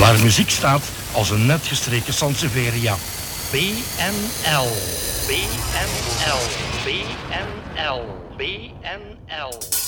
Waar muziek staat als een net gestreken Sansevieria. BNL, BNL, BNL, BNL.